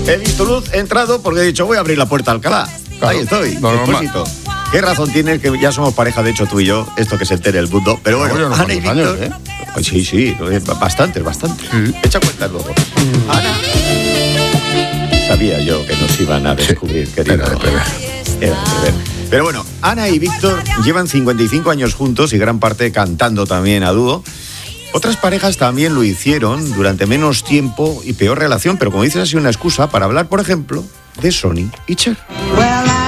He visto luz, he entrado porque he dicho, voy a abrir la puerta a Alcalá. Claro, Ahí estoy, normal. Expósito. ¿Qué razón tienes? Que ya somos pareja, de hecho, tú y yo, esto que se entere el mundo. Pero bueno, Oye, unos Ana y cuantos Víctor... años, Ay, sí, bastante. Sí. Echa cuentas luego. Ana... Sabía yo que nos iban a descubrir, querido. Era de prever. Era de prever. Pero bueno, Ana y Víctor llevan 55 años juntos y gran parte cantando también a dúo. Otras parejas también lo hicieron durante menos tiempo y peor relación, pero como dices, ha sido una excusa para hablar, por ejemplo, de Sonny y Cher.